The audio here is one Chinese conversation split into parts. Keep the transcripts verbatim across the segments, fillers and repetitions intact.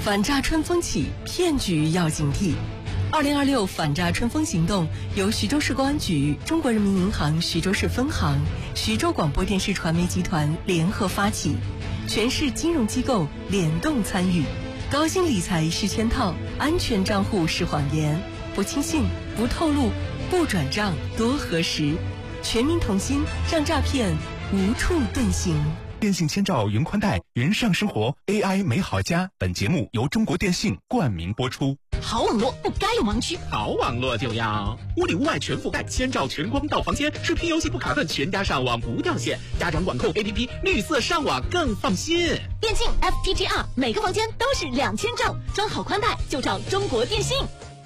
反诈春风起，骗局要警惕。二零二六反诈春风行动由徐州市公安局、中国人民银行徐州市分行、徐州广播电视传媒集团联合发起，全市金融机构联动参与。高薪理财是圈套，安全账户是谎言，不轻信，不透露，不转账，多核实。全民同心，让诈骗无处遁形。 电信千兆云宽带，云上生活 A I 美好家。本节目由中国电信冠名播出。 好网络不该有盲区， 好网络就要屋里屋外全覆盖，千兆全光到房间，视频游戏不卡顿，全家上网不掉线，家长管控 A P P 绿色上网更放心。 电信 F T T R 每个房间都是两千兆，装好宽带就找中国电信。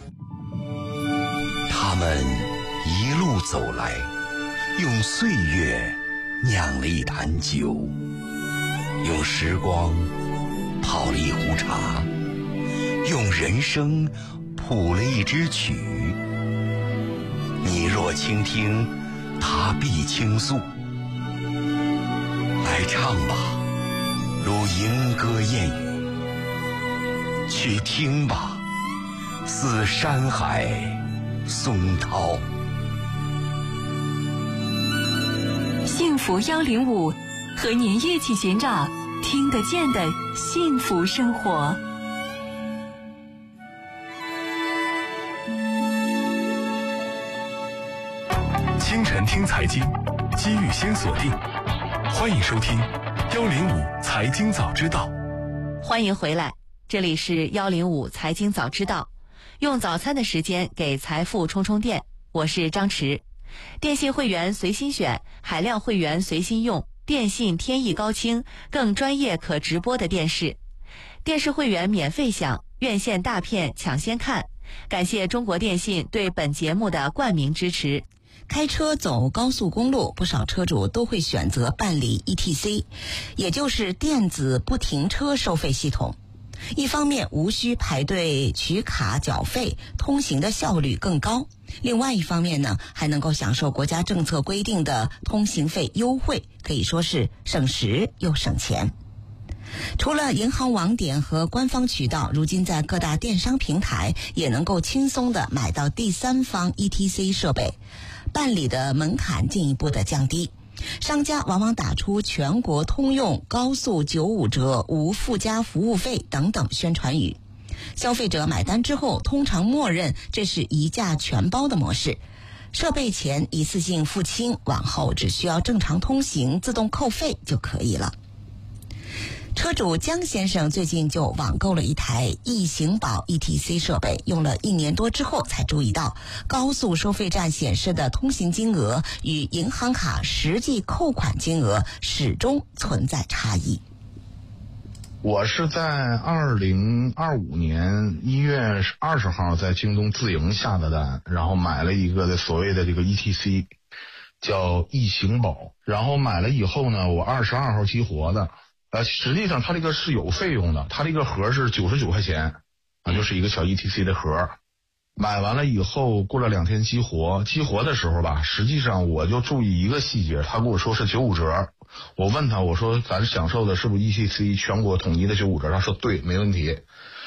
他们一路走来，用岁月酿了一坛酒，用时光泡了一壶茶，用人生谱了一支曲。你若倾听，他必倾诉。来唱吧，如吟歌燕语；去听吧，似山海松涛。 幸福幺零五，和您一起寻找听得见的幸福生活。 清晨听财经，机遇先锁定。欢迎收听幺零五财经早知道。 欢迎回来，这里是幺零五财经早知道，用早餐的时间给财富充充电。我是张弛。电信会员随心选，海量会员随心用，电信天翼高清，更专业可直播的电视。电视会员免费享，院线大片抢先看。感谢中国电信对本节目的冠名支持。 开车走高速公路，不少车主都会选择办理 E T C， 也就是电子不停车收费系统。一方面无需排队取卡缴费，通行的效率更高；另外一方面呢，还能够享受国家政策规定的通行费优惠，可以说是省时又省钱。除了银行网点和官方渠道，如今在各大电商平台也能够轻松地买到第三方 E T C 设备，办理的门槛进一步的降低。商家往往打出全国通用、高速九五折、无附加服务费等等宣传语。消费者买单之后，通常默认这是一价全包的模式，设备钱一次性付清，往后只需要正常通行自动扣费就可以了。车主江先生最近就网购了一台易行宝 E T C 设备，用了一年多之后才注意到，高速收费站显示的通行金额与银行卡实际扣款金额始终存在差异。 我是在二零二五年一月二十号在京东自营下的单，然后买了一个的所谓的这个 E T C， 叫易行宝。然后买了以后呢，我二十二号激活的。呃，实际上它这个是有费用的，它这个盒是九十九块钱啊，就是一个小 E T C 的盒。买完了以后，过了两天激活，激活的时候吧，实际上我就注意一个细节，他跟我说是九五折。我问他，我说咱享受的是不是 E T C 全国统一的九五折？他说对，没问题。